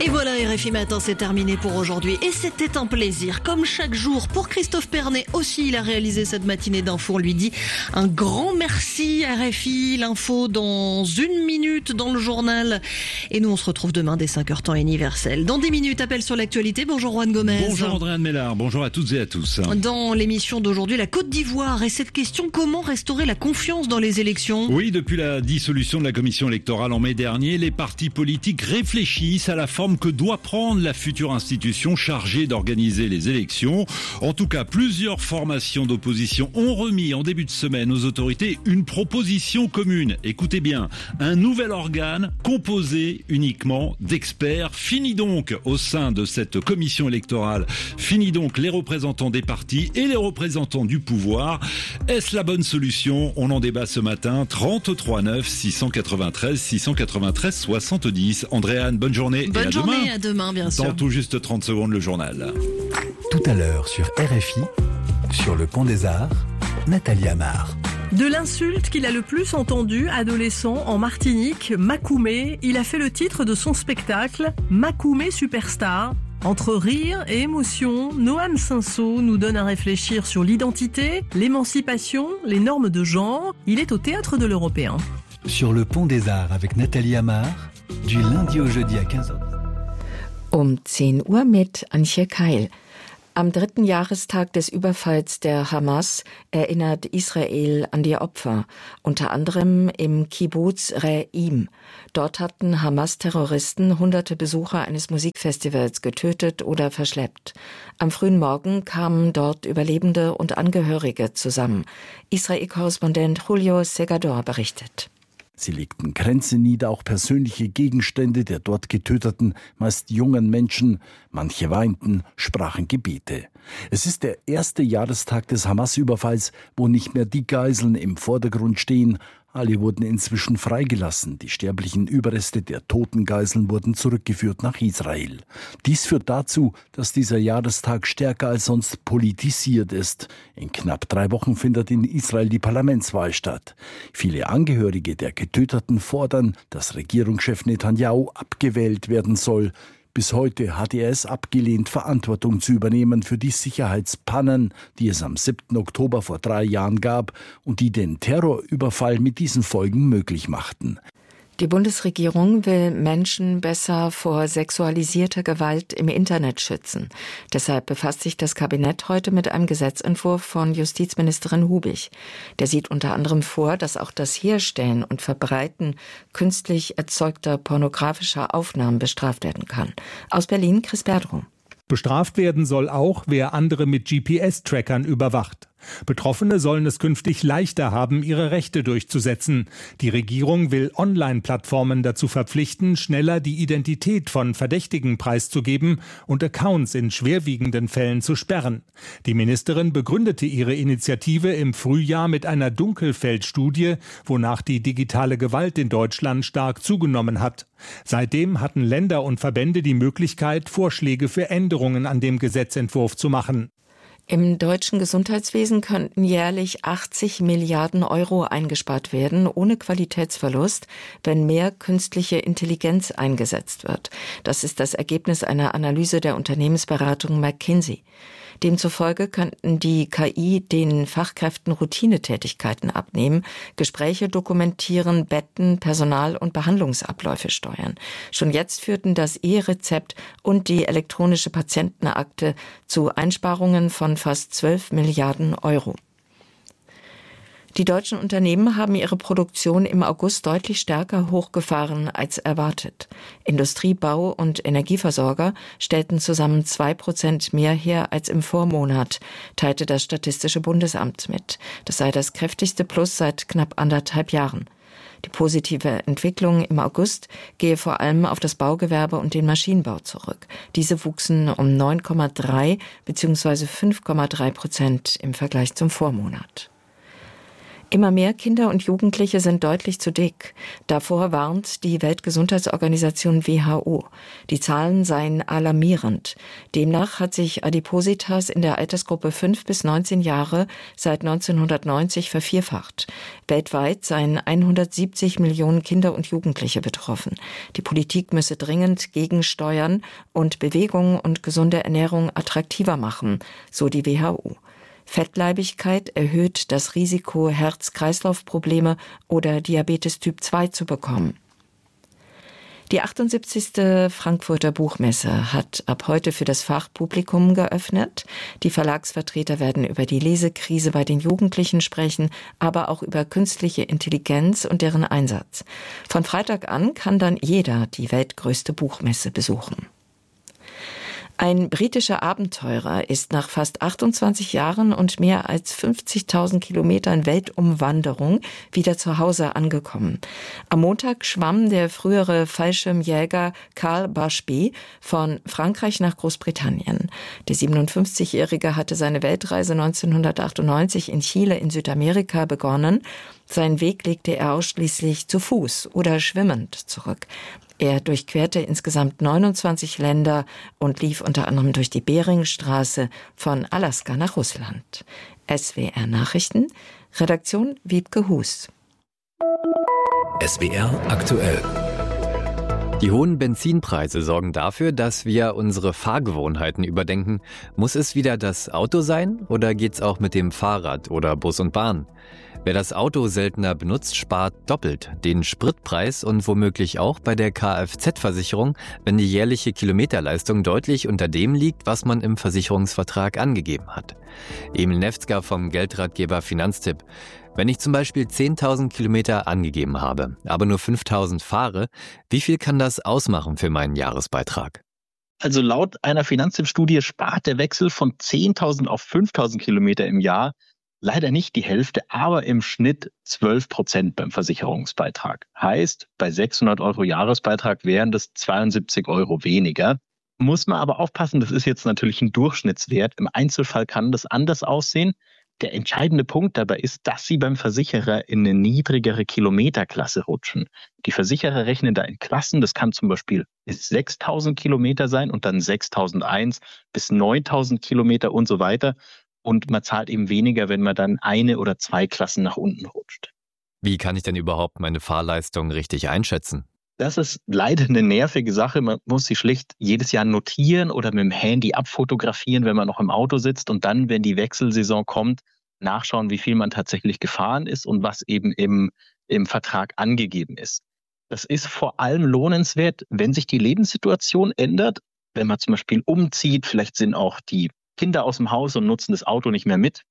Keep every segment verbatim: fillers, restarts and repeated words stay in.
Et voilà, R F I Matin, c'est terminé pour aujourd'hui. Et c'était un plaisir, comme chaque jour. Pour Christophe Pernet aussi, il a réalisé cette matinée d'info. On lui dit un grand merci, R F I. L'info dans une minute dans le journal. Et nous, on se retrouve demain dès cinq heures temps universel. Dans dix minutes, appel sur l'actualité. Bonjour Juan Gomez. Bonjour Andréane Mélard. Bonjour à toutes et à tous. Dans l'émission d'aujourd'hui, la Côte d'Ivoire et cette question, comment restaurer la confiance dans les élections ? Oui, depuis la dissolution de la commission électorale en mai dernier, les partis politiques réfléchissent à la forme que doit prendre la future institution chargée d'organiser les élections. En tout cas, plusieurs formations d'opposition ont remis en début de semaine aux autorités une proposition commune. Écoutez bien, un nouvel organe composé uniquement d'experts. Fini donc au sein de cette commission électorale, fini donc les représentants des partis et les représentants du pouvoir. Est-ce la bonne solution ? On en débat ce matin. trente-trois neuf six cent quatre-vingt-treize six cent quatre-vingt-treize soixante-dix. Andréane, bonne journée. Bonne et à journée, demain. à demain, bien sûr. Dans tout juste trente secondes, le journal. Tout à l'heure sur R F I, sur le Pont des Arts, Nathalie Amar. De l'insulte qu'il a le plus entendue, adolescent en Martinique, Makoumé, il a fait le titre de son spectacle, Makoumé Superstar. Entre rire et émotion, Noam Cinceau nous donne à réfléchir sur l'identité, l'émancipation, les normes de genre. Il est au Théâtre de l'Européen. Sur le Pont des Arts avec Nathalie Amar, du lundi au jeudi à quinze heures. Um zehn Uhr mit Antje Keil. Am dritten Jahrestag des Überfalls der Hamas erinnert Israel an die Opfer, unter anderem im Kibbuz Re'im. Dort hatten Hamas-Terroristen hunderte Besucher eines Musikfestivals getötet oder verschleppt. Am frühen Morgen kamen dort Überlebende und Angehörige zusammen. Israel-Korrespondent Julio Segador berichtet. Sie legten Kränze nieder, auch persönliche Gegenstände der dort Getöteten, meist jungen Menschen. Manche weinten, sprachen Gebete. Es ist der erste Jahrestag des Hamas-Überfalls, wo nicht mehr die Geiseln im Vordergrund stehen. Alle wurden inzwischen freigelassen. Die sterblichen Überreste der toten Geiseln wurden zurückgeführt nach Israel. Dies führt dazu, dass dieser Jahrestag stärker als sonst politisiert ist. In knapp drei Wochen findet in Israel die Parlamentswahl statt. Viele Angehörige der Getöteten fordern, dass Regierungschef Netanyahu abgewählt werden soll. Bis heute hat er es abgelehnt, Verantwortung zu übernehmen für die Sicherheitspannen, die es am siebten Oktober vor drei Jahren gab und die den Terrorüberfall mit diesen Folgen möglich machten. Die Bundesregierung will Menschen besser vor sexualisierter Gewalt im Internet schützen. Deshalb befasst sich das Kabinett heute mit einem Gesetzentwurf von Justizministerin Hubig. Der sieht unter anderem vor, dass auch das Herstellen und Verbreiten künstlich erzeugter pornografischer Aufnahmen bestraft werden kann. Aus Berlin, Chris Berdrum. Bestraft werden soll auch, wer andere mit G P S-Trackern überwacht. Betroffene sollen es künftig leichter haben, ihre Rechte durchzusetzen. Die Regierung will Online-Plattformen dazu verpflichten, schneller die Identität von Verdächtigen preiszugeben und Accounts in schwerwiegenden Fällen zu sperren. Die Ministerin begründete ihre Initiative im Frühjahr mit einer Dunkelfeldstudie, wonach die digitale Gewalt in Deutschland stark zugenommen hat. Seitdem hatten Länder und Verbände die Möglichkeit, Vorschläge für Änderungen an dem Gesetzentwurf zu machen. Im deutschen Gesundheitswesen könnten jährlich achtzig Milliarden Euro eingespart werden, ohne Qualitätsverlust, wenn mehr künstliche Intelligenz eingesetzt wird. Das ist das Ergebnis einer Analyse der Unternehmensberatung McKinsey. Demzufolge könnten die K I den Fachkräften Routinetätigkeiten abnehmen, Gespräche dokumentieren, Betten, Personal- und Behandlungsabläufe steuern. Schon jetzt führten das E-Rezept und die elektronische Patientenakte zu Einsparungen von fast zwölf Milliarden Euro. Die deutschen Unternehmen haben ihre Produktion im August deutlich stärker hochgefahren als erwartet. Industrie, Bau und Energieversorger stellten zusammen zwei Prozent mehr her als im Vormonat, teilte das Statistische Bundesamt mit. Das sei das kräftigste Plus seit knapp anderthalb Jahren. Die positive Entwicklung im August gehe vor allem auf das Baugewerbe und den Maschinenbau zurück. Diese wuchsen um neun Komma drei bzw. fünf Komma drei Prozent im Vergleich zum Vormonat. Immer mehr Kinder und Jugendliche sind deutlich zu dick. Davor warnt die Weltgesundheitsorganisation W H O. Die Zahlen seien alarmierend. Demnach hat sich Adipositas in der Altersgruppe fünf bis neunzehn Jahre seit neunzehnhundertneunzig vervierfacht. Weltweit seien hundertsiebzig Millionen Kinder und Jugendliche betroffen. Die Politik müsse dringend gegensteuern und Bewegung und gesunde Ernährung attraktiver machen, so die W H O. Fettleibigkeit erhöht das Risiko, Herz-Kreislauf-Probleme oder Diabetes Typ zwei zu bekommen. Die achtundsiebzigste Frankfurter Buchmesse hat ab heute für das Fachpublikum geöffnet. Die Verlagsvertreter werden über die Lesekrise bei den Jugendlichen sprechen, aber auch über künstliche Intelligenz und deren Einsatz. Von Freitag an kann dann jeder die weltgrößte Buchmesse besuchen. Ein britischer Abenteurer ist nach fast achtundzwanzig Jahren und mehr als fünfzigtausend Kilometern Weltumwanderung wieder zu Hause angekommen. Am Montag schwamm der frühere Fallschirmjäger Carl Bashby von Frankreich nach Großbritannien. Der siebenundfünfzigjährige hatte seine Weltreise neunzehnhundertachtundneunzig in Chile in Südamerika begonnen. Seinen Weg legte er ausschließlich zu Fuß oder schwimmend zurück. Er durchquerte insgesamt neunundzwanzig Länder und lief unter anderem durch die Beringstraße von Alaska nach Russland. S W R Nachrichten, Redaktion Wiebke Hus. S W R aktuell. Die hohen Benzinpreise sorgen dafür, dass wir unsere Fahrgewohnheiten überdenken. Muss es wieder das Auto sein oder geht's auch mit dem Fahrrad oder Bus und Bahn? Wer das Auto seltener benutzt, spart doppelt den Spritpreis und womöglich auch bei der Kfz-Versicherung, wenn die jährliche Kilometerleistung deutlich unter dem liegt, was man im Versicherungsvertrag angegeben hat. Emil Nefzger vom Geldratgeber Finanztipp. Wenn ich zum Beispiel zehntausend Kilometer angegeben habe, aber nur fünftausend fahre, wie viel kann das ausmachen für meinen Jahresbeitrag? Also laut einer Finanztipp-Studie spart der Wechsel von zehntausend auf fünftausend Kilometer im Jahr leider nicht die Hälfte, aber im Schnitt zwölf Prozent beim Versicherungsbeitrag. Heißt, bei sechshundert Euro Jahresbeitrag wären das zweiundsiebzig Euro weniger. Muss man aber aufpassen, das ist jetzt natürlich ein Durchschnittswert. Im Einzelfall kann das anders aussehen. Der entscheidende Punkt dabei ist, dass Sie beim Versicherer in eine niedrigere Kilometerklasse rutschen. Die Versicherer rechnen da in Klassen. Das kann zum Beispiel bis sechstausend Kilometer sein und dann sechstausendeins bis neuntausend Kilometer und so weiter. Und man zahlt eben weniger, wenn man dann eine oder zwei Klassen nach unten rutscht. Wie kann ich denn überhaupt meine Fahrleistung richtig einschätzen? Das ist leider eine nervige Sache. Man muss sie schlicht jedes Jahr notieren oder mit dem Handy abfotografieren, wenn man noch im Auto sitzt und dann, wenn die Wechselsaison kommt, nachschauen, wie viel man tatsächlich gefahren ist und was eben im, im Vertrag angegeben ist. Das ist vor allem lohnenswert, wenn sich die Lebenssituation ändert. Wenn man zum Beispiel umzieht, vielleicht sind auch die Kinder aus dem Haus und nutzen das Auto nicht mehr mit.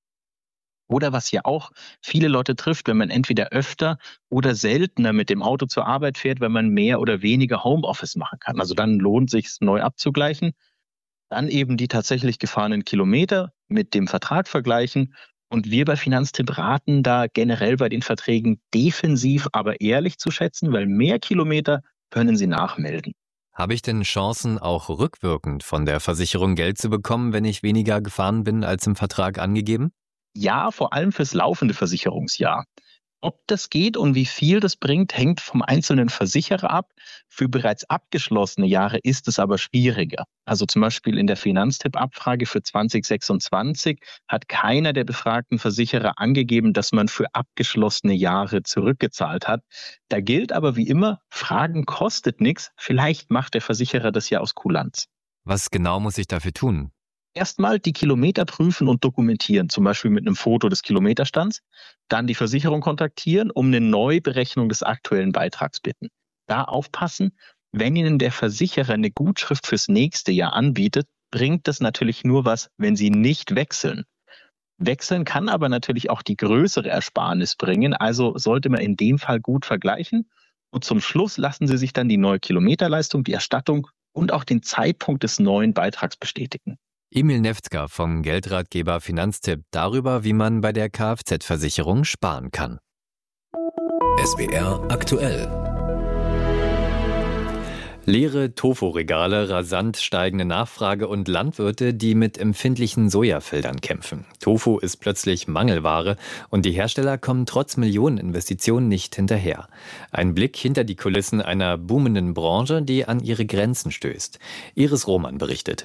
Oder was ja auch viele Leute trifft, wenn man entweder öfter oder seltener mit dem Auto zur Arbeit fährt, wenn man mehr oder weniger Homeoffice machen kann. Also dann lohnt es sich, es neu abzugleichen. Dann eben die tatsächlich gefahrenen Kilometer mit dem Vertrag vergleichen. Und wir bei Finanztipp raten da generell bei den Verträgen defensiv, aber ehrlich zu schätzen, weil mehr Kilometer können Sie nachmelden. Habe ich denn Chancen, auch rückwirkend von der Versicherung Geld zu bekommen, wenn ich weniger gefahren bin als im Vertrag angegeben? Ja, vor allem fürs laufende Versicherungsjahr. Ob das geht und wie viel das bringt, hängt vom einzelnen Versicherer ab. Für bereits abgeschlossene Jahre ist es aber schwieriger. Also zum Beispiel in der Finanztipp-Abfrage für zwanzig sechsundzwanzig hat keiner der befragten Versicherer angegeben, dass man für abgeschlossene Jahre zurückgezahlt hat. Da gilt aber wie immer, Fragen kostet nichts. Vielleicht macht der Versicherer das ja aus Kulanz. Was genau muss ich dafür tun? Erstmal die Kilometer prüfen und dokumentieren, zum Beispiel mit einem Foto des Kilometerstands. Dann die Versicherung kontaktieren, um eine Neuberechnung des aktuellen Beitrags bitten. Da aufpassen, wenn Ihnen der Versicherer eine Gutschrift fürs nächste Jahr anbietet, bringt das natürlich nur was, wenn Sie nicht wechseln. Wechseln kann aber natürlich auch die größere Ersparnis bringen, also sollte man in dem Fall gut vergleichen. Und zum Schluss lassen Sie sich dann die neue Kilometerleistung, die Erstattung und auch den Zeitpunkt des neuen Beitrags bestätigen. Emil Nefzger vom Geldratgeber Finanztipp darüber, wie man bei der Kfz-Versicherung sparen kann. S W R aktuell. Leere Tofu-Regale, rasant steigende Nachfrage und Landwirte, die mit empfindlichen Sojafeldern kämpfen. Tofu ist plötzlich Mangelware und die Hersteller kommen trotz Millioneninvestitionen nicht hinterher. Ein Blick hinter die Kulissen einer boomenden Branche, die an ihre Grenzen stößt. Iris Roman berichtet.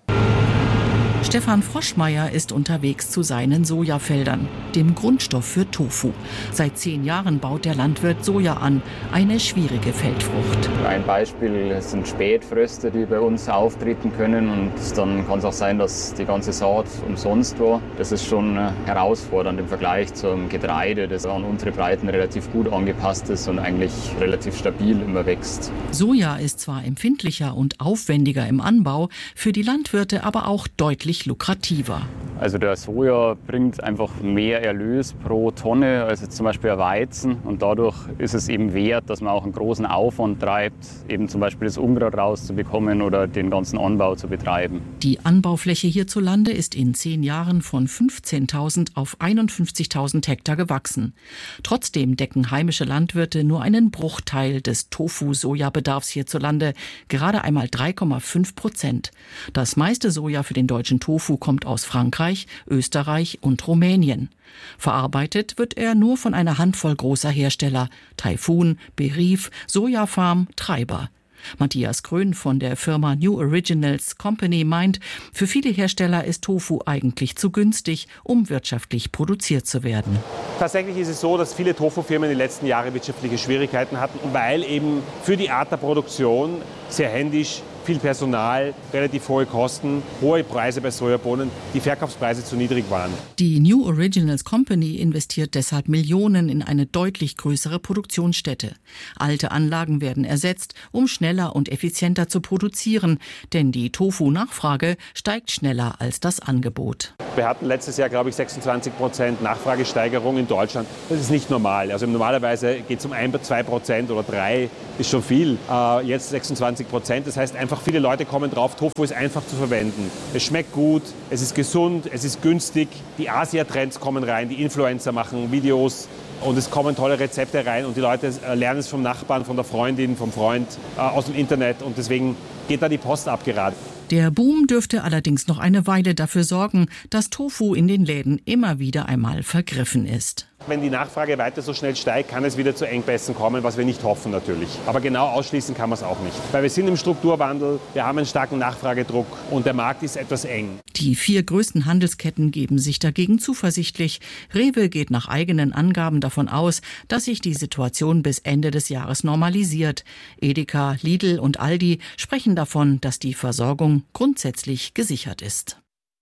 Stefan Froschmeier ist unterwegs zu seinen Sojafeldern, dem Grundstoff für Tofu. Seit zehn Jahren baut der Landwirt Soja an, eine schwierige Feldfrucht. Ein Beispiel sind Spätfröste, die bei uns auftreten können. Und dann kann es auch sein, dass die ganze Saat umsonst war. Das ist schon herausfordernd im Vergleich zum Getreide, das an unsere Breiten relativ gut angepasst ist und eigentlich relativ stabil immer wächst. Soja ist zwar empfindlicher und aufwendiger im Anbau, für die Landwirte aber auch deutlich lukrativer. Also der Soja bringt einfach mehr Erlös pro Tonne als jetzt zum Beispiel ein Weizen. Und dadurch ist es eben wert, dass man auch einen großen Aufwand treibt, eben zum Beispiel das Unkraut rauszubekommen oder den ganzen Anbau zu betreiben. Die Anbaufläche hierzulande ist in zehn Jahren von fünfzehntausend auf einundfünfzigtausend Hektar gewachsen. Trotzdem decken heimische Landwirte nur einen Bruchteil des Tofu-Sojabedarfs hierzulande, gerade einmal drei Komma fünf Prozent. Das meiste Soja für den deutschen Tofu kommt aus Frankreich, Österreich und Rumänien. Verarbeitet wird er nur von einer Handvoll großer Hersteller: Taifun, Berif, Sojafarm, Treiber. Matthias Krön von der Firma New Originals Company meint, für viele Hersteller ist Tofu eigentlich zu günstig, um wirtschaftlich produziert zu werden. Tatsächlich ist es so, dass viele Tofu-Firmen in den letzten Jahren wirtschaftliche Schwierigkeiten hatten, weil eben für die Art der Produktion sehr händisch, viel Personal, relativ hohe Kosten, hohe Preise bei Sojabohnen, die Verkaufspreise zu niedrig waren. Die New Originals Company investiert deshalb Millionen in eine deutlich größere Produktionsstätte. Alte Anlagen werden ersetzt, um schneller und effizienter zu produzieren, denn die Tofu-Nachfrage steigt schneller als das Angebot. Wir hatten letztes Jahr, glaube ich, sechsundzwanzig Prozent Nachfragesteigerung in Deutschland. Das ist nicht normal. Also normalerweise geht es um ein, zwei Prozent oder drei, ist schon viel. Äh, jetzt sechsundzwanzig Prozent. Das heißt einfach, viele Leute kommen drauf, Tofu ist einfach zu verwenden. Es schmeckt gut, es ist gesund, es ist günstig. Die Asia-Trends kommen rein, die Influencer machen Videos und es kommen tolle Rezepte rein und die Leute lernen es vom Nachbarn, von der Freundin, vom Freund, äh, aus dem Internet und deswegen geht da die Post ab gerade. Der Boom dürfte allerdings noch eine Weile dafür sorgen, dass Tofu in den Läden immer wieder einmal vergriffen ist. Wenn die Nachfrage weiter so schnell steigt, kann es wieder zu Engpässen kommen, was wir nicht hoffen natürlich. Aber genau ausschließen kann man es auch nicht. Weil wir sind im Strukturwandel, wir haben einen starken Nachfragedruck und der Markt ist etwas eng. Die vier größten Handelsketten geben sich dagegen zuversichtlich. Rewe geht nach eigenen Angaben davon aus, dass sich die Situation bis Ende des Jahres normalisiert. Edeka, Lidl und Aldi sprechen davon, dass die Versorgung grundsätzlich gesichert ist.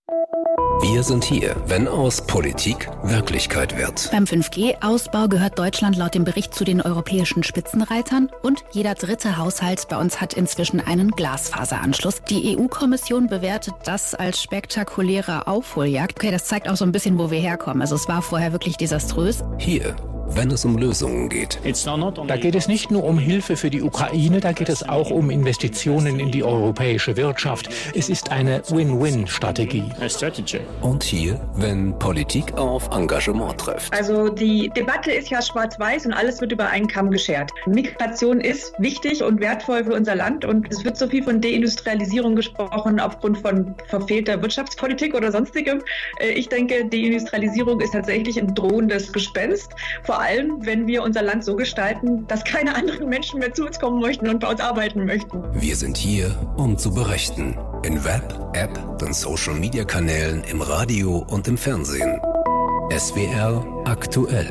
Wir sind hier, wenn aus Politik Wirklichkeit wird. Beim fünf G Ausbau gehört Deutschland laut dem Bericht zu den europäischen Spitzenreitern und jeder dritte Haushalt bei uns hat inzwischen einen Glasfaseranschluss. Die E U-Kommission bewertet das als spektakuläre Aufholjagd. Okay, das zeigt auch so ein bisschen, wo wir herkommen. Also es war vorher wirklich desaströs. Hier, wenn es um Lösungen geht. Da geht es nicht nur um Hilfe für die Ukraine, da geht es auch um Investitionen in die europäische Wirtschaft. Es ist eine Win-Win-Strategie. Und hier, wenn Politik auf Engagement trifft. Also die Debatte ist ja schwarz-weiß und alles wird über einen Kamm geschert. Migration ist wichtig und wertvoll für unser Land und es wird so viel von Deindustrialisierung gesprochen aufgrund von verfehlter Wirtschaftspolitik oder sonstigem. Ich denke, Deindustrialisierung ist tatsächlich ein drohendes Gespenst. Vor allem, wenn wir unser Land so gestalten, dass keine anderen Menschen mehr zu uns kommen möchten und bei uns arbeiten möchten. Wir sind hier, um zu berichten. In Web, App, den Social-Media-Kanälen, im Radio und im Fernsehen. S W R aktuell.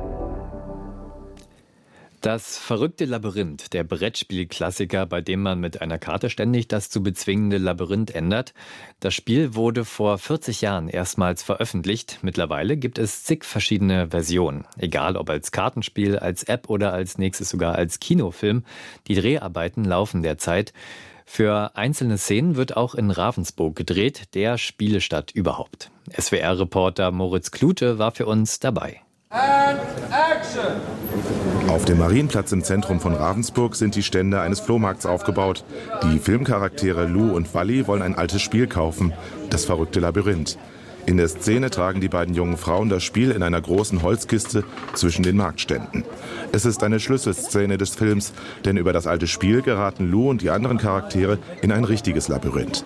Das verrückte Labyrinth, der Brettspielklassiker, bei dem man mit einer Karte ständig das zu bezwingende Labyrinth ändert. Das Spiel wurde vor vierzig Jahren erstmals veröffentlicht. Mittlerweile gibt es zig verschiedene Versionen. Egal ob als Kartenspiel, als App oder als nächstes sogar als Kinofilm. Die Dreharbeiten laufen derzeit. Für einzelne Szenen wird auch in Ravensburg gedreht, der Spielestadt überhaupt. S W R-Reporter Moritz Klute war für uns dabei. And action! Auf dem Marienplatz im Zentrum von Ravensburg sind die Stände eines Flohmarkts aufgebaut. Die Filmcharaktere Lou und Wally wollen ein altes Spiel kaufen, das verrückte Labyrinth. In der Szene tragen die beiden jungen Frauen das Spiel in einer großen Holzkiste zwischen den Marktständen. Es ist eine Schlüsselszene des Films, denn über das alte Spiel geraten Lou und die anderen Charaktere in ein richtiges Labyrinth.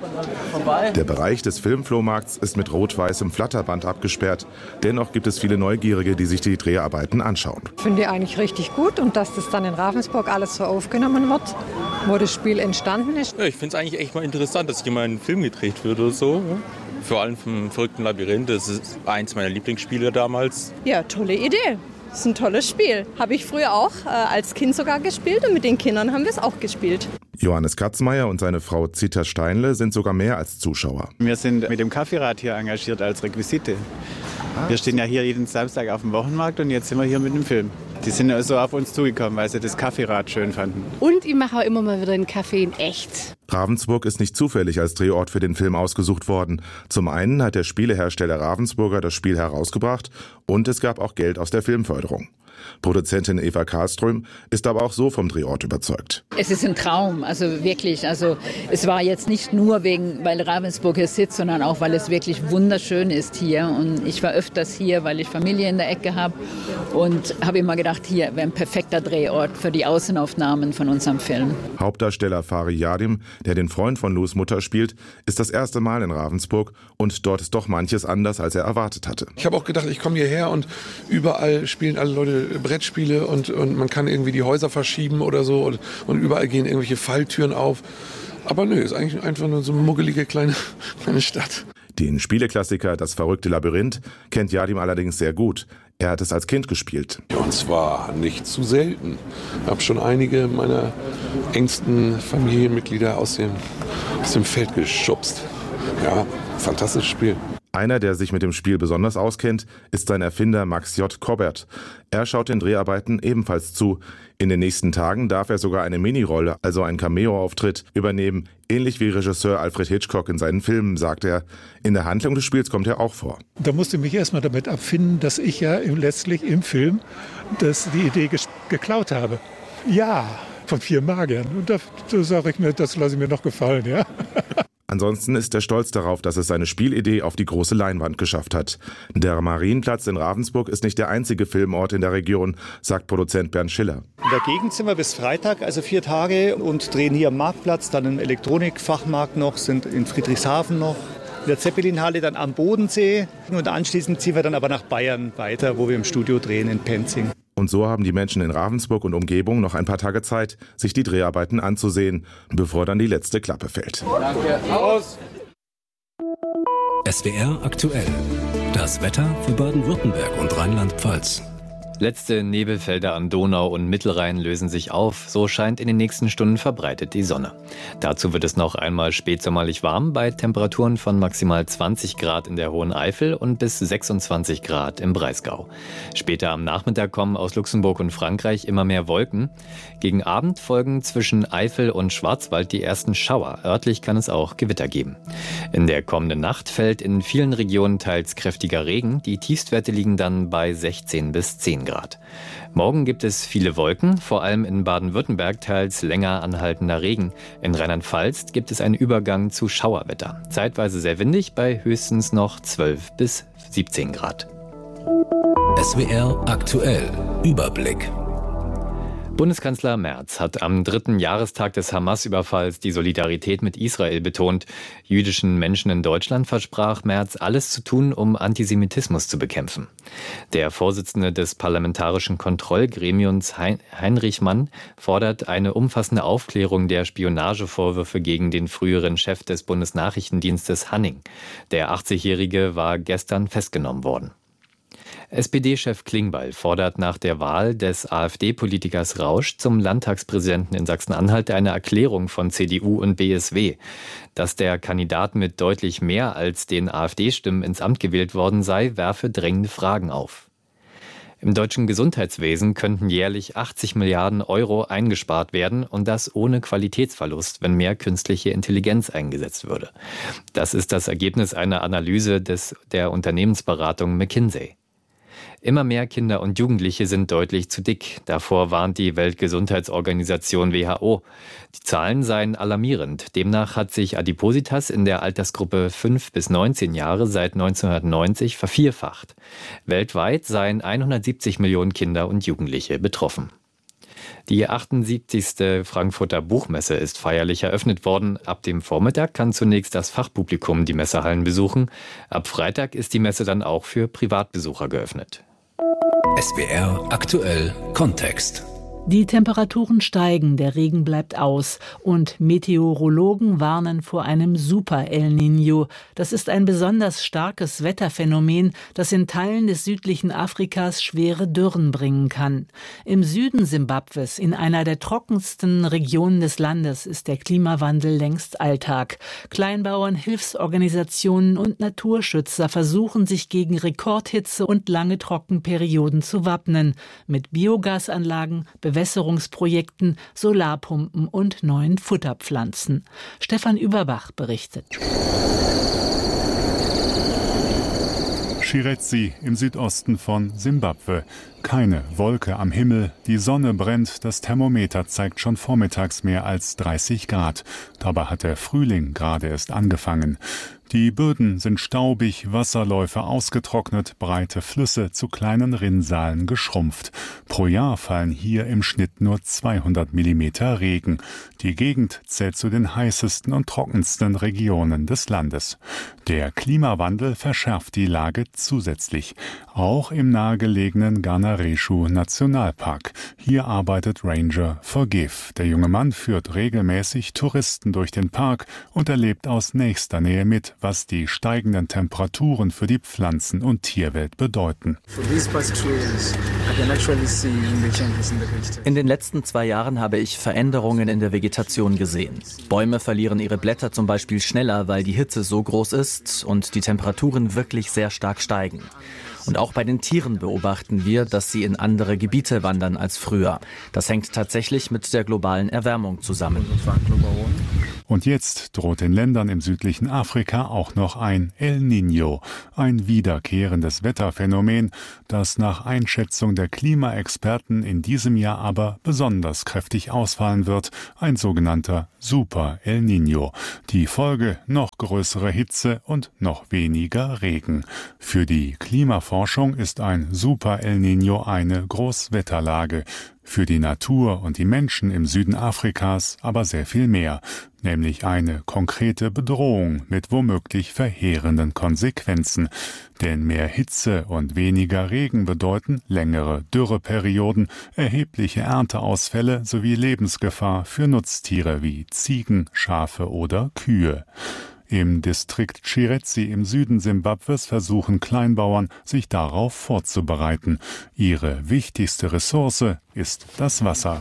Der Bereich des Filmflohmarkts ist mit rot-weißem Flatterband abgesperrt. Dennoch gibt es viele Neugierige, die sich die Dreharbeiten anschauen. Ich finde eigentlich richtig gut und dass das dann in Ravensburg alles so aufgenommen wird, wo das Spiel entstanden ist. Ja, ich finde es eigentlich echt mal interessant, dass hier mal ein Film gedreht wird oder so. Vor allem vom verrückten Labyrinth, das ist eins meiner Lieblingsspiele damals. Ja, tolle Idee. Das ist ein tolles Spiel. Habe ich früher auch äh, als Kind sogar gespielt und mit den Kindern haben wir es auch gespielt. Johannes Katzmeier und seine Frau Zita Steinle sind sogar mehr als Zuschauer. Wir sind mit dem Kaffeerad hier engagiert als Requisite. Wir stehen ja hier jeden Samstag auf dem Wochenmarkt und jetzt sind wir hier mit dem Film. Die sind also auf uns zugekommen, weil sie das Kaffeerad schön fanden. Und ich mache auch immer mal wieder einen Kaffee in echt. Ravensburg ist nicht zufällig als Drehort für den Film ausgesucht worden. Zum einen hat der Spielehersteller Ravensburger das Spiel herausgebracht und es gab auch Geld aus der Filmförderung. Produzentin Eva Karlström ist aber auch so vom Drehort überzeugt. Es ist ein Traum, also wirklich. Also es war jetzt nicht nur wegen, weil Ravensburg hier sitzt, sondern auch, weil es wirklich wunderschön ist hier. Und ich war öfters hier, weil ich Familie in der Ecke habe und habe immer gedacht, hier wäre ein perfekter Drehort für die Außenaufnahmen von unserem Film. Hauptdarsteller Fari Yadim, der den Freund von Lous Mutter spielt, ist das erste Mal in Ravensburg und dort ist doch manches anders, als er erwartet hatte. Ich habe auch gedacht, ich komme hierher und überall spielen alle Leute Brettspiele und, und man kann irgendwie die Häuser verschieben oder so und, und überall gehen irgendwelche Falltüren auf. Aber nö, ist eigentlich einfach nur so eine muggelige kleine, kleine Stadt. Den Spieleklassiker Das verrückte Labyrinth kennt Yadim allerdings sehr gut. Er hat es als Kind gespielt. Ja, und zwar nicht zu selten. Ich habe schon einige meiner engsten Familienmitglieder aus dem, aus dem Feld geschubst. Ja, fantastisches Spiel. Einer, der sich mit dem Spiel besonders auskennt, ist sein Erfinder Max J. Kobbert. Er schaut den Dreharbeiten ebenfalls zu. In den nächsten Tagen darf er sogar eine Minirolle, also einen Cameo-Auftritt, übernehmen. Ähnlich wie Regisseur Alfred Hitchcock in seinen Filmen, sagt er. In der Handlung des Spiels kommt er auch vor. Da musste ich mich erstmal damit abfinden, dass ich ja letztlich im Film das, die Idee ges- geklaut habe. Ja, von vier Magiern. Und da, da sage ich mir, das lasse ich mir noch gefallen, ja. Ansonsten ist er stolz darauf, dass es seine Spielidee auf die große Leinwand geschafft hat. Der Marienplatz in Ravensburg ist nicht der einzige Filmort in der Region, sagt Produzent Bernd Schiller. In der Gegend sind wir bis Freitag, also vier Tage, und drehen hier am Marktplatz, dann im Elektronikfachmarkt noch, sind in Friedrichshafen noch, in der Zeppelinhalle dann am Bodensee und anschließend ziehen wir dann aber nach Bayern weiter, wo wir im Studio drehen in Penzing. Und so haben die Menschen in Ravensburg und Umgebung noch ein paar Tage Zeit, sich die Dreharbeiten anzusehen, bevor dann die letzte Klappe fällt. Danke. Aus. S W R aktuell. Das Wetter für Baden-Württemberg und Rheinland-Pfalz. Letzte Nebelfelder am Donau- und Mittelrhein lösen sich auf. So scheint in den nächsten Stunden verbreitet die Sonne. Dazu wird es noch einmal spätsommerlich warm bei Temperaturen von maximal zwanzig Grad in der Hohen Eifel und bis sechsundzwanzig Grad im Breisgau. Später am Nachmittag kommen aus Luxemburg und Frankreich immer mehr Wolken. Gegen Abend folgen zwischen Eifel und Schwarzwald die ersten Schauer. Örtlich kann es auch Gewitter geben. In der kommenden Nacht fällt in vielen Regionen teils kräftiger Regen. Die Tiefstwerte liegen dann bei sechzehn bis zehn Grad. Morgen gibt es viele Wolken, vor allem in Baden-Württemberg teils länger anhaltender Regen. In Rheinland-Pfalz gibt es einen Übergang zu Schauerwetter. Zeitweise sehr windig, bei höchstens noch zwölf bis siebzehn Grad. S W R aktuell. Überblick. Bundeskanzler Merz hat am dritten Jahrestag des Hamas-Überfalls die Solidarität mit Israel betont. Jüdischen Menschen in Deutschland versprach Merz, alles zu tun, um Antisemitismus zu bekämpfen. Der Vorsitzende des Parlamentarischen Kontrollgremiums Heinrich Mann fordert eine umfassende Aufklärung der Spionagevorwürfe gegen den früheren Chef des Bundesnachrichtendienstes Hanning. Der achtzigjährige war gestern festgenommen worden. S P D-Chef Klingbeil fordert nach der Wahl des AfD-Politikers Rausch zum Landtagspräsidenten in Sachsen-Anhalt eine Erklärung von C D U und B S W. Dass der Kandidat mit deutlich mehr als den AfD-Stimmen ins Amt gewählt worden sei, werfe drängende Fragen auf. Im deutschen Gesundheitswesen könnten jährlich achtzig Milliarden Euro eingespart werden und das ohne Qualitätsverlust, wenn mehr künstliche Intelligenz eingesetzt würde. Das ist das Ergebnis einer Analyse des, der Unternehmensberatung McKinsey. Immer mehr Kinder und Jugendliche sind deutlich zu dick. Davor warnt die Weltgesundheitsorganisation W H O. Die Zahlen seien alarmierend. Demnach hat sich Adipositas in der Altersgruppe fünf bis neunzehn Jahre seit neunzehnhundertneunzig vervierfacht. Weltweit seien hundertsiebzig Millionen Kinder und Jugendliche betroffen. Die achtundsiebzigste Frankfurter Buchmesse ist feierlich eröffnet worden. Ab dem Vormittag kann zunächst das Fachpublikum die Messehallen besuchen. Ab Freitag ist die Messe dann auch für Privatbesucher geöffnet. S W R aktuell Kontext. Die Temperaturen steigen, der Regen bleibt aus und Meteorologen warnen vor einem Super-El Niño. Das ist ein besonders starkes Wetterphänomen, das in Teilen des südlichen Afrikas schwere Dürren bringen kann. Im Süden Simbabwes, in einer der trockensten Regionen des Landes, ist der Klimawandel längst Alltag. Kleinbauern, Hilfsorganisationen und Naturschützer versuchen sich gegen Rekordhitze und lange Trockenperioden zu wappnen. Mit Biogasanlagen, Bewässerungsprojekten, Solarpumpen und neuen Futterpflanzen. Stefan Überbach berichtet. Chirezi im Südosten von Simbabwe. Keine Wolke am Himmel, die Sonne brennt, das Thermometer zeigt schon vormittags mehr als dreißig Grad. Dabei hat der Frühling gerade erst angefangen. Die Böden sind staubig, Wasserläufe ausgetrocknet, breite Flüsse zu kleinen Rinnsalen geschrumpft. Pro Jahr fallen hier im Schnitt nur zweihundert Millimeter Regen. Die Gegend zählt zu den heißesten und trockensten Regionen des Landes. Der Klimawandel verschärft die Lage zusätzlich. Auch im nahegelegenen Ganareshu Nationalpark. Hier arbeitet Ranger Forgive. Der junge Mann führt regelmäßig Touristen durch den Park und erlebt aus nächster Nähe mit, was die steigenden Temperaturen für die Pflanzen- und Tierwelt bedeuten. In den letzten zwei Jahren habe ich Veränderungen in der Vegetation gesehen. Bäume verlieren ihre Blätter zum Beispiel schneller, weil die Hitze so groß ist und die Temperaturen wirklich sehr stark steigen. Und auch bei den Tieren beobachten wir, dass sie in andere Gebiete wandern als früher. Das hängt tatsächlich mit der globalen Erwärmung zusammen. Und jetzt droht den Ländern im südlichen Afrika auch noch ein El Niño, ein wiederkehrendes Wetterphänomen, das nach Einschätzung der Klimaexperten in diesem Jahr aber besonders kräftig ausfallen wird, ein sogenannter Super El Niño. Die Folge: noch größere Hitze und noch weniger Regen. Für die Klimaforschung ist ein Super El Niño eine Großwetterlage. Für die Natur und die Menschen im Süden Afrikas aber sehr viel mehr, nämlich eine konkrete Bedrohung mit womöglich verheerenden Konsequenzen. Denn mehr Hitze und weniger Regen bedeuten längere Dürreperioden, erhebliche Ernteausfälle sowie Lebensgefahr für Nutztiere wie Ziegen, Schafe oder Kühe. Im Distrikt Chirezi im Süden Simbabwes versuchen Kleinbauern, sich darauf vorzubereiten. Ihre wichtigste Ressource ist das Wasser.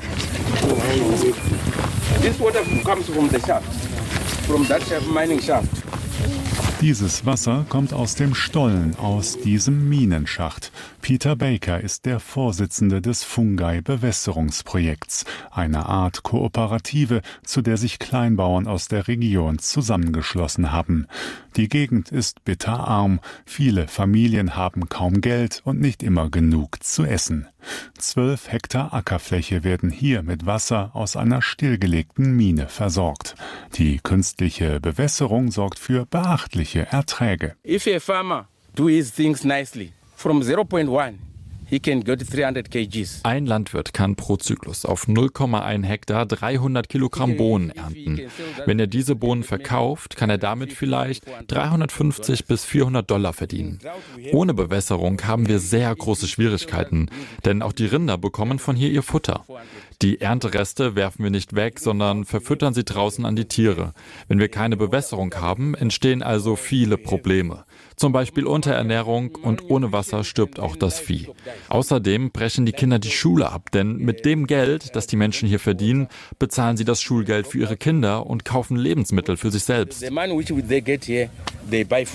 This water comes from the shaft, from that mining shaft. Dieses Wasser kommt aus dem Stollen, aus diesem Minenschacht. Peter Baker ist der Vorsitzende des Fungai-Bewässerungsprojekts, einer Art Kooperative, zu der sich Kleinbauern aus der Region zusammengeschlossen haben. Die Gegend ist bitterarm, viele Familien haben kaum Geld und nicht immer genug zu essen. Zwölf Hektar Ackerfläche werden hier mit Wasser aus einer stillgelegten Mine versorgt. Die künstliche Bewässerung sorgt für beachtliche Erträge. If a farmer do his things nicely, from zero point one, he can get three hundred kilograms. Ein Landwirt kann pro Zyklus auf null Komma eins Hektar dreihundert Kilogramm Bohnen ernten. Wenn er diese Bohnen verkauft, kann er damit vielleicht dreihundertfünfzig bis vierhundert Dollar verdienen. Ohne Bewässerung haben wir sehr große Schwierigkeiten, denn auch die Rinder bekommen von hier ihr Futter. Die Erntereste werfen wir nicht weg, sondern verfüttern sie draußen an die Tiere. Wenn wir keine Bewässerung haben, entstehen also viele Probleme. Zum Beispiel Unterernährung, und ohne Wasser stirbt auch das Vieh. Außerdem brechen die Kinder die Schule ab, denn mit dem Geld, das die Menschen hier verdienen, bezahlen sie das Schulgeld für ihre Kinder und kaufen Lebensmittel für sich selbst.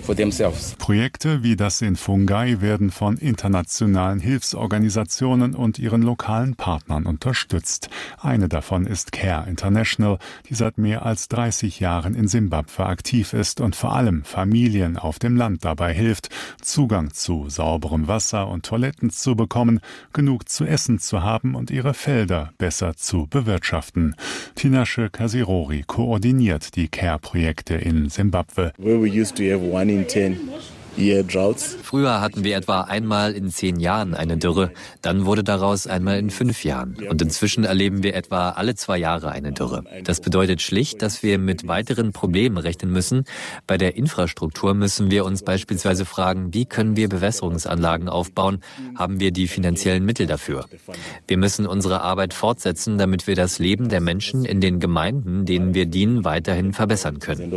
for themselves. Projekte wie das in Fungai werden von internationalen Hilfsorganisationen und ihren lokalen Partnern unterstützt. Eine davon ist Care International, die seit mehr als dreißig Jahren in Simbabwe aktiv ist und vor allem Familien auf dem Land dabei hilft, Zugang zu sauberem Wasser und Toiletten zu bekommen, genug zu essen zu haben und ihre Felder besser zu bewirtschaften. Tinashe Kasirori koordiniert die Care-Projekte in Simbabwe. Where we used to have one in ten. Früher hatten wir etwa einmal in zehn Jahren eine Dürre, dann wurde daraus einmal in fünf Jahren. Und inzwischen erleben wir etwa alle zwei Jahre eine Dürre. Das bedeutet schlicht, dass wir mit weiteren Problemen rechnen müssen. Bei der Infrastruktur müssen wir uns beispielsweise fragen, wie können wir Bewässerungsanlagen aufbauen? Haben wir die finanziellen Mittel dafür? Wir müssen unsere Arbeit fortsetzen, damit wir das Leben der Menschen in den Gemeinden, denen wir dienen, weiterhin verbessern können.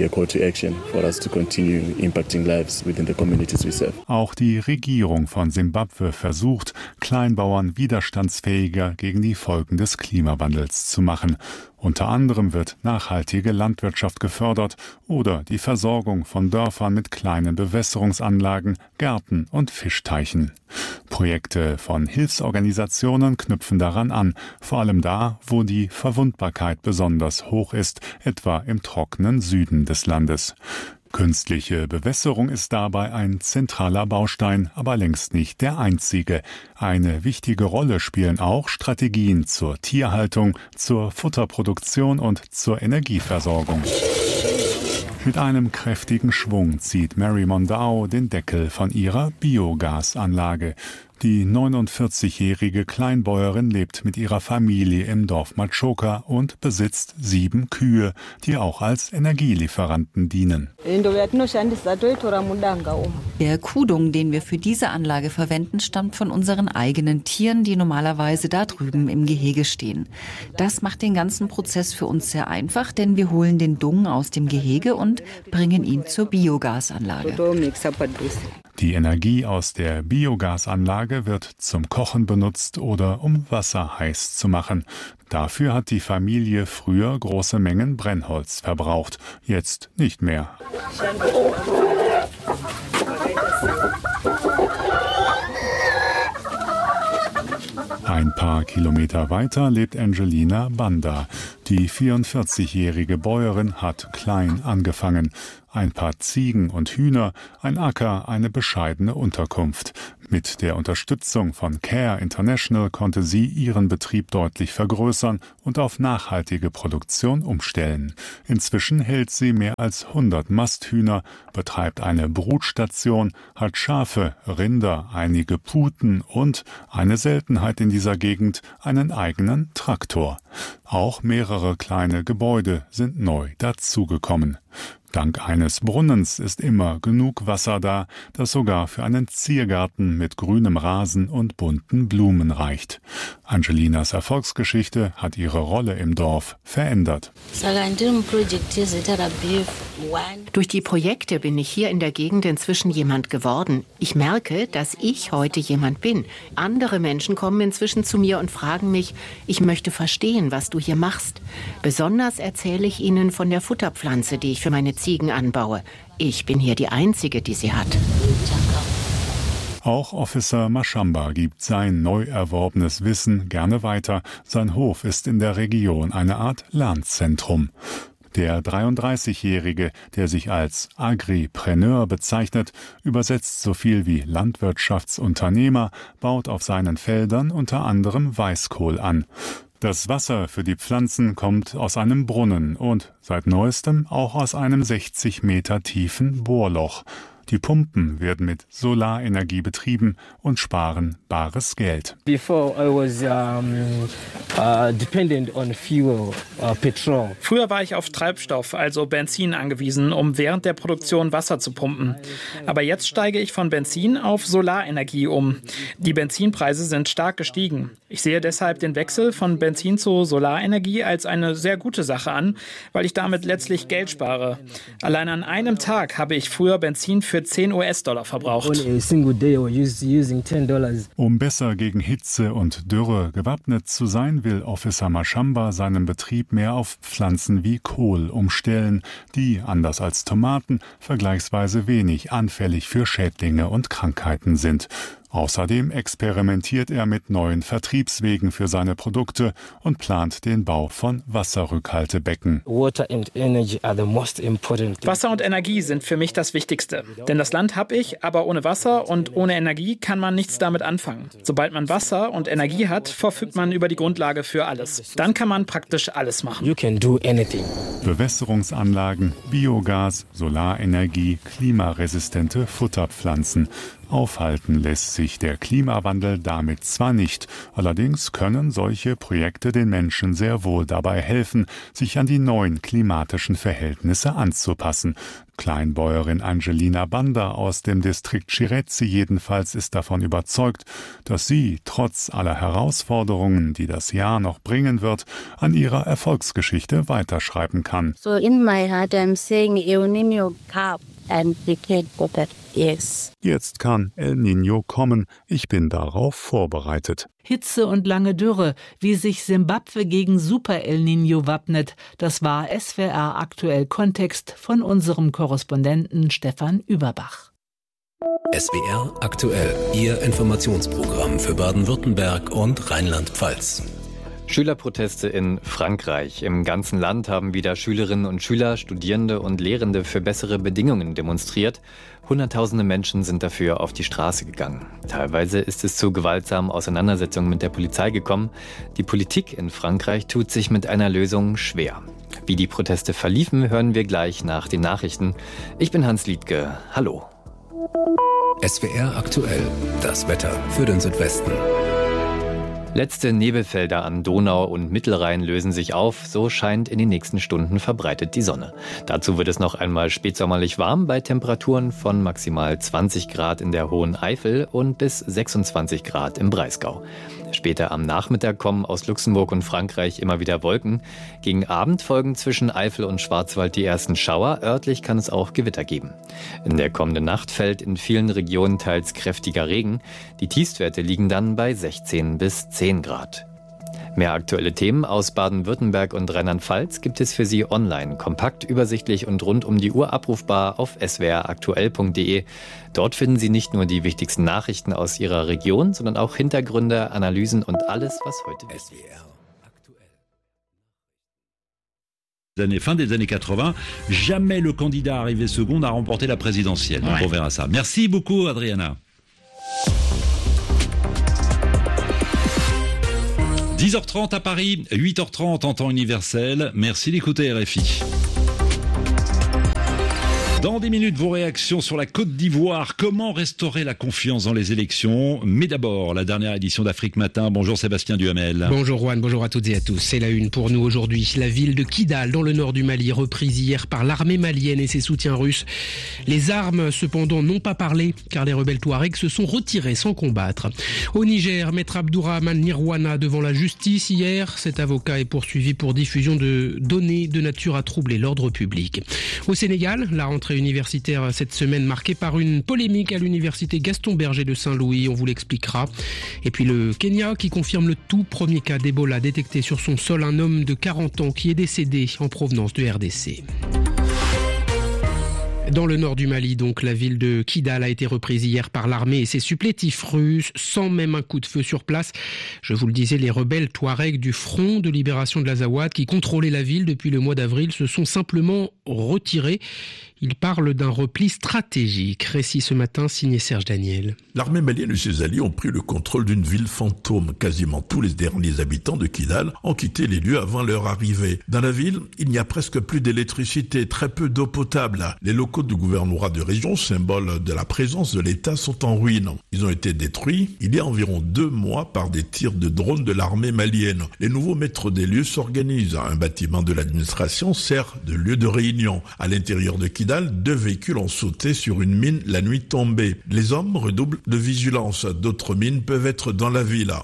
Auch die Regierung von Simbabwe versucht, Kleinbauern widerstandsfähiger gegen die Folgen des Klimawandels zu machen. Unter anderem wird nachhaltige Landwirtschaft gefördert oder die Versorgung von Dörfern mit kleinen Bewässerungsanlagen, Gärten und Fischteichen. Projekte von Hilfsorganisationen knüpfen daran an, vor allem da, wo die Verwundbarkeit besonders hoch ist, etwa im trockenen Süden des Landes. Künstliche Bewässerung ist dabei ein zentraler Baustein, aber längst nicht der einzige. Eine wichtige Rolle spielen auch Strategien zur Tierhaltung, zur Futterproduktion und zur Energieversorgung. Mit einem kräftigen Schwung zieht Mary Mondao den Deckel von ihrer Biogasanlage. Die neunundvierzigjährige Kleinbäuerin lebt mit ihrer Familie im Dorf Matshoka und besitzt sieben Kühe, die auch als Energielieferanten dienen. Der Kuhdung, den wir für diese Anlage verwenden, stammt von unseren eigenen Tieren, die normalerweise da drüben im Gehege stehen. Das macht den ganzen Prozess für uns sehr einfach, denn wir holen den Dung aus dem Gehege und bringen ihn zur Biogasanlage. Die Energie aus der Biogasanlage wird zum Kochen benutzt oder um Wasser heiß zu machen. Dafür hat die Familie früher große Mengen Brennholz verbraucht, jetzt nicht mehr. Ein paar Kilometer weiter lebt Angelina Banda. Die vierundvierzigjährige Bäuerin hat klein angefangen. Ein paar Ziegen und Hühner, ein Acker, eine bescheidene Unterkunft. Mit der Unterstützung von Care International konnte sie ihren Betrieb deutlich vergrößern und auf nachhaltige Produktion umstellen. Inzwischen hält sie mehr als hundert Masthühner, betreibt eine Brutstation, hat Schafe, Rinder, einige Puten und, eine Seltenheit in dieser Gegend, einen eigenen Traktor. Auch mehrere kleine Gebäude sind neu dazugekommen. Dank eines Brunnens ist immer genug Wasser da, das sogar für einen Ziergarten mit grünem Rasen und bunten Blumen reicht. Angelinas Erfolgsgeschichte hat ihre Rolle im Dorf verändert. Durch die Projekte bin ich hier in der Gegend inzwischen jemand geworden. Ich merke, dass ich heute jemand bin. Andere Menschen kommen inzwischen zu mir und fragen mich, ich möchte verstehen, was du hier machst. Besonders erzähle ich ihnen von der Futterpflanze, die ich für meine Ziegen anbaue. Ich bin hier die Einzige, die sie hat. Auch Officer Mashamba gibt sein neu erworbenes Wissen gerne weiter. Sein Hof ist in der Region eine Art Lernzentrum. Der dreiunddreißigjährige, der sich als Agripreneur bezeichnet, übersetzt so viel wie Landwirtschaftsunternehmer, baut auf seinen Feldern unter anderem Weißkohl an. Das Wasser für die Pflanzen kommt aus einem Brunnen und seit neuestem auch aus einem sechzig Meter tiefen Bohrloch. Die Pumpen werden mit Solarenergie betrieben und sparen bares Geld. Before I was um, uh, dependent on fuel, uh, petrol. Früher war ich auf Treibstoff, also Benzin angewiesen, um während der Produktion Wasser zu pumpen. Aber jetzt steige ich von Benzin auf Solarenergie um. Die Benzinpreise sind stark gestiegen. Ich sehe deshalb den Wechsel von Benzin zu Solarenergie als eine sehr gute Sache an, weil ich damit letztlich Geld spare. Allein an einem Tag habe ich früher Benzin für für zehn US-Dollar verbraucht. Um besser gegen Hitze und Dürre gewappnet zu sein, will Officer Mashamba seinen Betrieb mehr auf Pflanzen wie Kohl umstellen, die, anders als Tomaten, vergleichsweise wenig anfällig für Schädlinge und Krankheiten sind. Außerdem experimentiert er mit neuen Vertriebswegen für seine Produkte und plant den Bau von Wasserrückhaltebecken. Wasser und Energie sind für mich das Wichtigste. Denn das Land habe ich, aber ohne Wasser und ohne Energie kann man nichts damit anfangen. Sobald man Wasser und Energie hat, verfügt man über die Grundlage für alles. Dann kann man praktisch alles machen. Bewässerungsanlagen, Biogas, Solarenergie, klimaresistente Futterpflanzen. Aufhalten lässt sich der Klimawandel damit zwar nicht, allerdings können solche Projekte den Menschen sehr wohl dabei helfen, sich an die neuen klimatischen Verhältnisse anzupassen. Kleinbäuerin Angelina Banda aus dem Distrikt Shirezi jedenfalls ist davon überzeugt, dass sie trotz aller Herausforderungen, die das Jahr noch bringen wird, an ihrer Erfolgsgeschichte weiterschreiben kann. So in my heart I'm saying El Niño come and prepare for that. Yes. Jetzt kann El Niño kommen. Ich bin darauf vorbereitet. Hitze und lange Dürre, wie sich Simbabwe gegen Super El Niño wappnet, das war S W R aktuell Kontext von unserem Korrespondenten Stefan Überbach. S W R aktuell, Ihr Informationsprogramm für Baden-Württemberg und Rheinland-Pfalz. Schülerproteste in Frankreich. Im ganzen Land haben wieder Schülerinnen und Schüler, Studierende und Lehrende für bessere Bedingungen demonstriert. Hunderttausende Menschen sind dafür auf die Straße gegangen. Teilweise ist es zu gewaltsamen Auseinandersetzungen mit der Polizei gekommen. Die Politik in Frankreich tut sich mit einer Lösung schwer. Wie die Proteste verliefen, hören wir gleich nach den Nachrichten. Ich bin Hans Liedtke. Hallo. S W R aktuell. Das Wetter für den Südwesten. Letzte Nebelfelder an Donau und Mittelrhein lösen sich auf, so scheint in den nächsten Stunden verbreitet die Sonne. Dazu wird es noch einmal spätsommerlich warm bei Temperaturen von maximal zwanzig Grad in der Hohen Eifel und bis sechsundzwanzig Grad im Breisgau. Später am Nachmittag kommen aus Luxemburg und Frankreich immer wieder Wolken. Gegen Abend folgen zwischen Eifel und Schwarzwald die ersten Schauer. Örtlich kann es auch Gewitter geben. In der kommenden Nacht fällt in vielen Regionen teils kräftiger Regen. Die Tiefstwerte liegen dann bei sechzehn bis zehn Grad. Mehr aktuelle Themen aus Baden-Württemberg und Rheinland-Pfalz gibt es für Sie online, kompakt, übersichtlich und rund um die Uhr abrufbar auf s w r aktuell punkt d e. Dort finden Sie nicht nur die wichtigsten Nachrichten aus Ihrer Region, sondern auch Hintergründe, Analysen und alles, was heute wichtig ist. Années, fin des années quatre-vingts, jamais le candidat arrivé second n'a remporté la présidentielle. Donc on verra ça. Merci beaucoup, Adriana. dix heures trente à Paris, huit heures trente en temps universel. Merci d'écouter R F I. Dans des minutes, vos réactions sur la Côte d'Ivoire. Comment restaurer la confiance dans les élections? Mais d'abord, la dernière édition d'Afrique Matin. Bonjour Sébastien Duhamel. Bonjour Juan, bonjour à toutes et à tous. C'est la une pour nous aujourd'hui. La ville de Kidal, dans le nord du Mali, reprise hier par l'armée malienne et ses soutiens russes. Les armes, cependant, n'ont pas parlé, car les rebelles Touaregs se sont retirés sans combattre. Au Niger, Maître Abdourahmane Nirwana devant la justice hier. Cet avocat est poursuivi pour diffusion de données de nature à troubler l'ordre public. Au Sénégal, la rentrée universitaire cette semaine marquée par une polémique à l'université Gaston Berger de Saint-Louis, on vous l'expliquera. Et puis le Kenya qui confirme le tout premier cas d'Ebola détecté sur son sol, un homme de quarante ans qui est décédé en provenance de R D C. Dans le nord du Mali, donc, la ville de Kidal a été reprise hier par l'armée et ses supplétifs russes, sans même un coup de feu sur place. Je vous le disais, les rebelles Touaregs du Front de libération de l'Azawad, qui contrôlaient la ville depuis le mois d'avril, se sont simplement retirés. Ils parlent d'un repli stratégique. Récit ce matin, signé Serge Daniel. L'armée malienne et ses alliés ont pris le contrôle d'une ville fantôme. Quasiment tous les derniers habitants de Kidal ont quitté les lieux avant leur arrivée. Dans la ville, il n'y a presque plus d'électricité, très peu d'eau potable. Les locaux du gouvernorat de région, symbole de la présence de l'État, sont en ruine. Ils ont été détruits il y a environ deux mois par des tirs de drones de l'armée malienne. Les nouveaux maîtres des lieux s'organisent. Un bâtiment de l'administration sert de lieu de réunion. À l'intérieur de Kidal, deux véhicules ont sauté sur une mine la nuit tombée. Les hommes redoublent de vigilance. D'autres mines peuvent être dans la ville.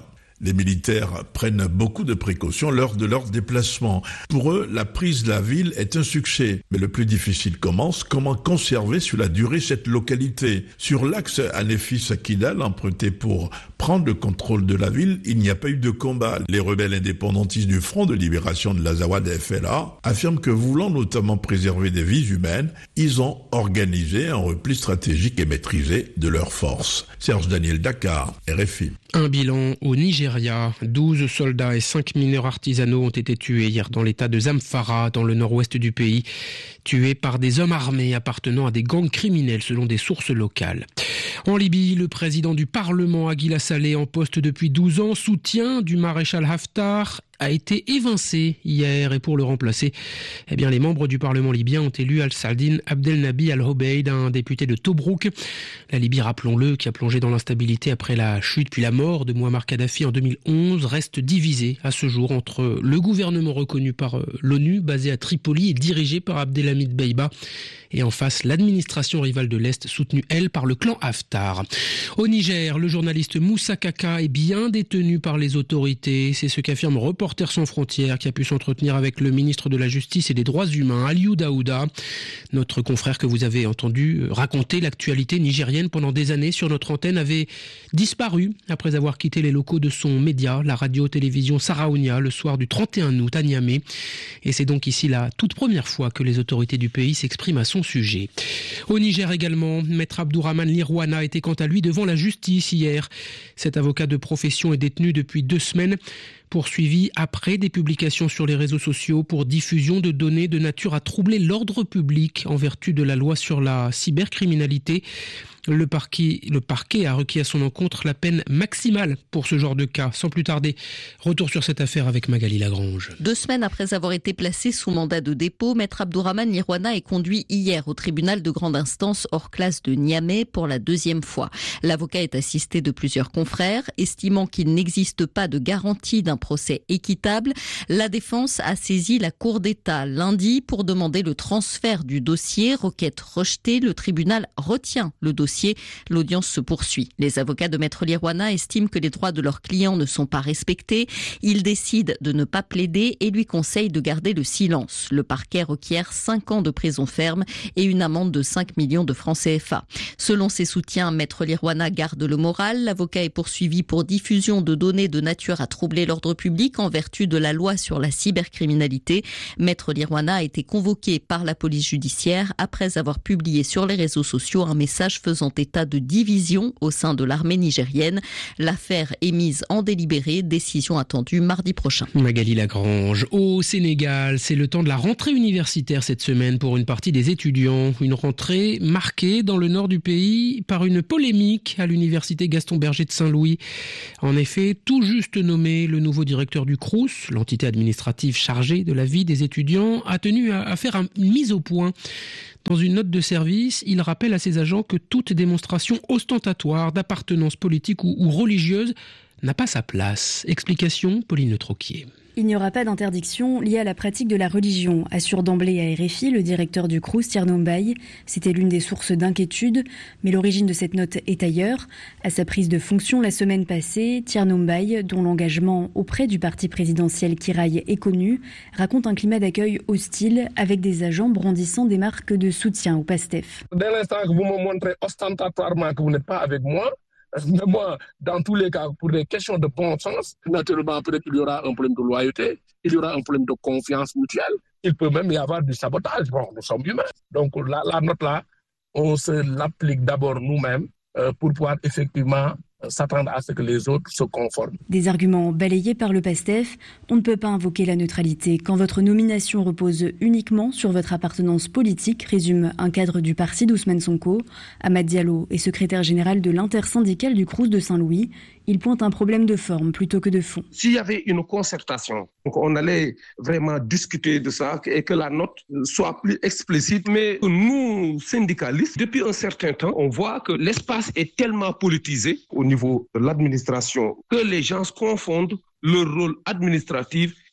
Les militaires prennent beaucoup de précautions lors de leurs déplacements. Pour eux, la prise de la ville est un succès. Mais le plus difficile commence, comment conserver sur la durée cette localité. Sur l'axe Anéfis-Kidal, emprunté pour prendre le contrôle de la ville, il n'y a pas eu de combat. Les rebelles indépendantistes du Front de libération de l'Azawad F L A affirment que voulant notamment préserver des vies humaines, ils ont organisé un repli stratégique et maîtrisé de leurs forces. Serge Daniel, Dakar, R F I. Un bilan au Nigeria. douze soldats et cinq mineurs artisanaux ont été tués hier dans l'état de Zamfara, dans le nord-ouest du pays. Tués par des hommes armés appartenant à des gangs criminels, selon des sources locales. En Libye, le président du Parlement, Aguila Saleh, en poste depuis douze ans, soutien du maréchal Haftar, a été évincé hier, et pour le remplacer, eh bien, les membres du Parlement libyen ont élu Al-Sadin Abdelnabi Al-Hobeid, un député de Tobrouk. La Libye, rappelons-le, qui a plongé dans l'instabilité après la chute puis la mort de Mouammar Kadhafi en deux mille onze, reste divisée à ce jour entre le gouvernement reconnu par l'ONU, basé à Tripoli et dirigé par Abdelhamid Beiba, et en face l'administration rivale de l'Est, soutenue elle par le clan Haftar. Au Niger, le journaliste Moussa Kaka est bien détenu par les autorités, c'est ce qu'affirme Reporters sans frontières, qui a pu s'entretenir avec le ministre de la Justice et des Droits humains, Aliou Daouda, notre confrère que vous avez entendu raconter l'actualité nigérienne pendant des années sur notre antenne, avait disparu après avoir quitté les locaux de son média, la radio-télévision Saraounia, le soir du trente et un août à Niamey. Et c'est donc ici la toute première fois que les autorités du pays s'expriment à son sujet. Au Niger également, Maître Abdourahmane Lirwana était quant à lui devant la justice hier. Cet avocat de profession est détenu depuis deux semaines, poursuivi après des publications sur les réseaux sociaux pour diffusion de données de nature à troubler l'ordre public en vertu de la loi sur la cybercriminalité. Le parquet, le parquet a requis à son encontre la peine maximale pour ce genre de cas. Sans plus tarder, retour sur cette affaire avec Magali Lagrange. Deux semaines après avoir été placé sous mandat de dépôt, Maître Abdourahmane Lirwana est conduit hier au tribunal de grande instance hors classe de Niamey pour la deuxième fois. L'avocat est assisté de plusieurs confrères. Estimant qu'il n'existe pas de garantie d'un procès équitable, la défense a saisi la Cour d'État lundi pour demander le transfert du dossier. Requête rejetée, le tribunal retient le dossier. L'audience se poursuit. Les avocats de Maître Lirwana estiment que les droits de leurs clients ne sont pas respectés. Ils décident de ne pas plaider et lui conseillent de garder le silence. Le parquet requiert cinq ans de prison ferme et une amende de cinq millions de francs C F A. Selon ses soutiens, Maître Lirwana garde le moral. L'avocat est poursuivi pour diffusion de données de nature à troubler l'ordre public en vertu de la loi sur la cybercriminalité. Maître Lirwana a été convoqué par la police judiciaire après avoir publié sur les réseaux sociaux un message faisant état de division au sein de l'armée nigérienne. L'affaire est mise en délibéré, décision attendue mardi prochain. Magali Lagrange. Au Sénégal, c'est le temps de la rentrée universitaire cette semaine pour une partie des étudiants. Une rentrée marquée dans le nord du pays par une polémique à l'université Gaston Berger de Saint-Louis. En effet, tout juste nommé, le nouveau directeur du Crous, l'entité administrative chargée de la vie des étudiants, a tenu à faire une mise au point. Dans une note de service, il rappelle à ses agents que toute démonstration ostentatoire d'appartenance politique ou, ou religieuse n'a pas sa place. Explication, Pauline Le Troquier. Il n'y aura pas d'interdiction liée à la pratique de la religion, assure d'emblée à R F I le directeur du Crous, Tierno Mbaye. C'était l'une des sources d'inquiétude, mais l'origine de cette note est ailleurs. À sa prise de fonction la semaine passée, Tierno Mbaye, dont l'engagement auprès du parti présidentiel Kiraï est connu, raconte un climat d'accueil hostile avec des agents brandissant des marques de soutien au PASTEF. Dès l'instant que vous me montrez ostentatoirement que vous n'êtes pas avec moi, mais moi, dans tous les cas, pour des questions de bon sens, naturellement, peut-être qu'il y aura un problème de loyauté, il y aura un problème de confiance mutuelle, il peut même y avoir du sabotage. Bon, nous sommes humains. Donc la, la note-là, on se l'applique d'abord nous-mêmes euh, pour pouvoir effectivement s'attendre à ce que les autres se conforment. Des arguments balayés par le PASTEF. On ne peut pas invoquer la neutralité quand votre nomination repose uniquement sur votre appartenance politique, résume un cadre du parti d'Ousmane Sonko. Ahmad Diallo est secrétaire général de l'intersyndicale du Crous de Saint-Louis. Il pointe un problème de forme plutôt que de fond. S'il y avait une concertation, donc on allait vraiment discuter de ça et que la note soit plus explicite. Mais nous, syndicalistes, depuis un certain temps, on voit que l'espace est tellement politisé au niveau de l'administration que les gens confondent leur rôle administratif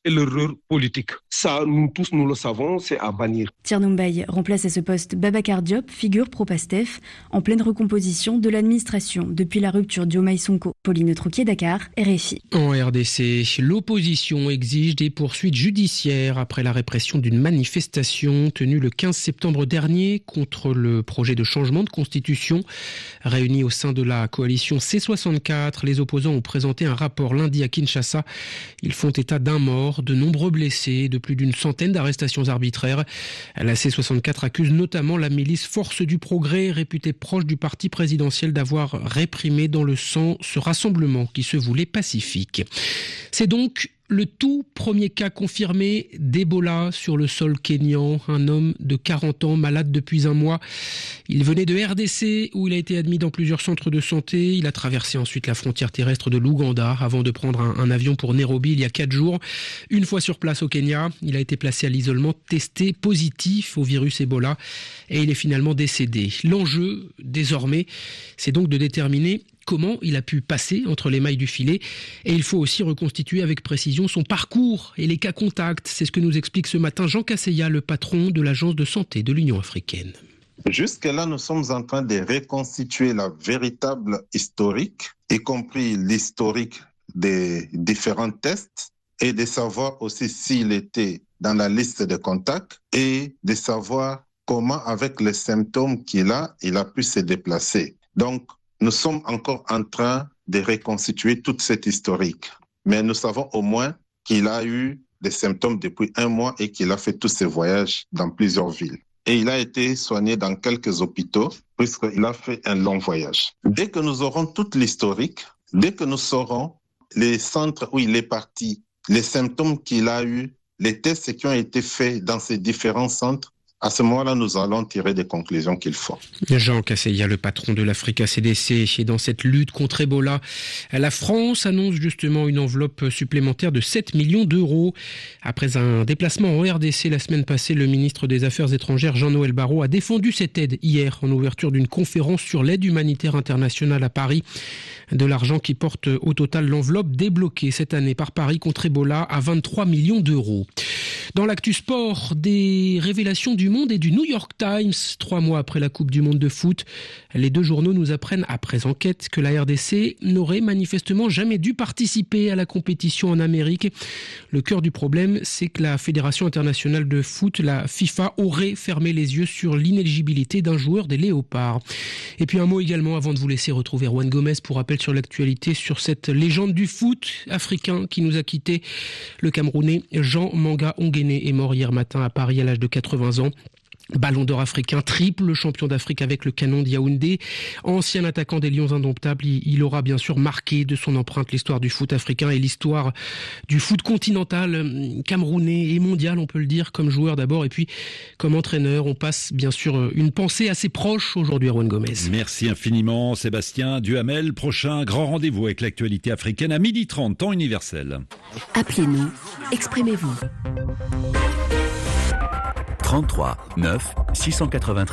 et l'erreur politique. Ça, nous tous, nous le savons, c'est à bannir. Thierno Mbaye remplace à ce poste Babacar Diop, figure pro-Pastef, en pleine recomposition de l'administration depuis la rupture Diomaye Sonko. Pauline Trouquier, Dakar, R F I. En R D C, l'opposition exige des poursuites judiciaires après la répression d'une manifestation tenue le quinze septembre dernier contre le projet de changement de constitution. Réunis au sein de la coalition C soixante-quatre, les opposants ont présenté un rapport lundi à Kinshasa. Ils font état d'un mort, de nombreux blessés, de plus d'une centaine d'arrestations arbitraires. La C soixante-quatre accuse notamment la milice Force du Progrès, réputée proche du parti présidentiel, d'avoir réprimé dans le sang ce rassemblement qui se voulait pacifique. C'est donc le tout premier cas confirmé d'Ebola sur le sol kényan. Un homme de quarante ans, malade depuis un mois. Il venait de R D C où il a été admis dans plusieurs centres de santé. Il a traversé ensuite la frontière terrestre de l'Ouganda avant de prendre un, un avion pour Nairobi il y a quatre jours. Une fois sur place au Kenya, il a été placé à l'isolement, testé positif au virus Ebola et il est finalement décédé. L'enjeu, désormais, c'est donc de déterminer comment il a pu passer entre les mailles du filet. Et il faut aussi reconstituer avec précision son parcours et les cas contacts. C'est ce que nous explique ce matin Jean Casseya, le patron de l'Agence de santé de l'Union africaine. Jusque-là, nous sommes en train de reconstituer la véritable historique, y compris l'historique des différents tests, et de savoir aussi s'il était dans la liste de contacts, et de savoir comment, avec les symptômes qu'il a, il a pu se déplacer. Donc, nous sommes encore en train de reconstituer toute cette historique. Mais nous savons au moins qu'il a eu des symptômes depuis un mois et qu'il a fait tous ses voyages dans plusieurs villes. Et il a été soigné dans quelques hôpitaux puisqu'il a fait un long voyage. Dès que nous aurons toute l'historique, dès que nous saurons les centres où il est parti, les symptômes qu'il a eus, les tests qui ont été faits dans ces différents centres, à ce moment-là, nous allons tirer des conclusions qu'il faut. Jean Casseya, le patron de l'Africa C D C, et dans cette lutte contre Ebola, la France annonce justement une enveloppe supplémentaire de sept millions d'euros. Après un déplacement en R D C la semaine passée, le ministre des Affaires étrangères, Jean-Noël Barrot, a défendu cette aide hier en ouverture d'une conférence sur l'aide humanitaire internationale à Paris. De l'argent qui porte au total l'enveloppe débloquée cette année par Paris contre Ebola à vingt-trois millions d'euros. Dans l'actu sport, des révélations du Monde et du New York Times. Trois mois après la Coupe du Monde de foot, les deux journaux nous apprennent, après enquête, que la R D C n'aurait manifestement jamais dû participer à la compétition en Amérique. Le cœur du problème, c'est que la Fédération internationale de foot, la FIFA, aurait fermé les yeux sur l'inéligibilité d'un joueur des Léopards. Et puis un mot également, avant de vous laisser retrouver Juan Gomez pour rappel sur l'actualité, sur cette légende du foot africain qui nous a quittés. Le Camerounais Jean Manga Ongene est mort hier matin à Paris à l'âge de quatre-vingts ans. Ballon d'or africain, triple champion d'Afrique avec le Canon de Yaoundé. Ancien attaquant des Lions indomptables, il aura bien sûr marqué de son empreinte l'histoire du foot africain et l'histoire du foot continental, camerounais et mondial, on peut le dire, comme joueur d'abord et puis comme entraîneur. On passe bien sûr une pensée assez proche aujourd'hui à Juan Gomez. Merci infiniment Sébastien Duhamel. Prochain grand rendez-vous avec l'actualité africaine à midi trente, temps universel. Appelez-nous, exprimez-vous. trente-trois neuf six cent quatre-vingt-treize